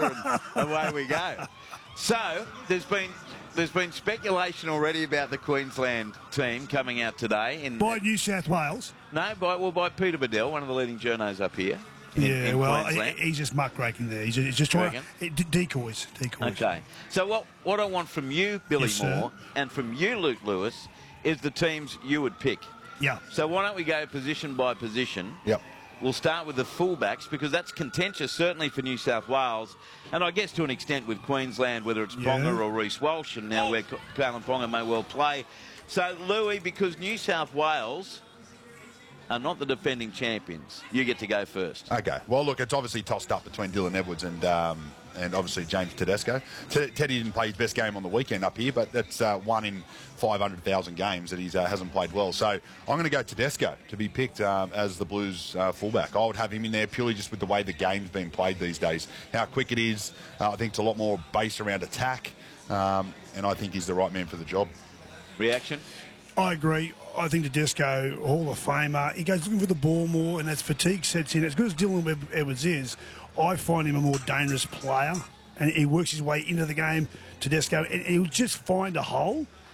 and away we go. So there's been speculation already about the Queensland team coming out today. By New South Wales? No, by Peter Bedell, one of the leading journos up here. In Queensland. He's just muckraking there. He's just trying decoys. Okay. So what I want from you, Billy Moore, and from you, Luke Lewis, is the teams you would pick. Yeah. So why don't we go position by position? Yep. We'll start with the fullbacks because that's contentious, certainly for New South Wales, and I guess to an extent with Queensland, whether it's Ponga or Reece Walsh, and now where Kalyn Ponga may well play. So, Louis, because New South Wales are not the defending champions, you get to go first. Okay. Well, look, it's obviously tossed up between Dylan Edwards and obviously James Tedesco. Teddy didn't play his best game on the weekend up here, but that's one in 500,000 games that he hasn't played well. So I'm going to go Tedesco to be picked as the Blues fullback. I would have him in there purely just with the way the game's been played these days. How quick it is. I think it's a lot more based around attack, and I think he's the right man for the job. Reaction? I agree. I think Tedesco, Hall of Famer, he goes looking for the ball more, and as fatigue sets in, as good as Dylan Edwards is, I find him a more dangerous player, and he works his way into the game, Tedesco, and he'll just find a hole.